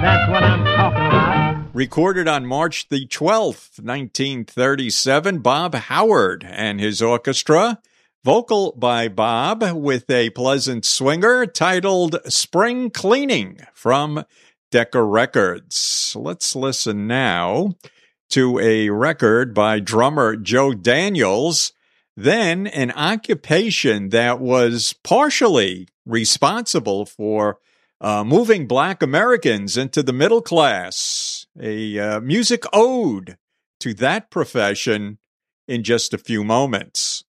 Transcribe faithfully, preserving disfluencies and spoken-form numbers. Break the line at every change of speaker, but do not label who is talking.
That's what I'm talking about.
Recorded on March the twelfth, nineteen thirty-seven, Bob Howard and his orchestra. Vocal by Bob with a pleasant swinger titled Spring Cleaning from Decca Records. Let's listen now to a record by drummer Joe Daniels, then an occupation that was partially responsible for uh, moving Black Americans into the middle class. A uh, music ode to that profession in just a few moments.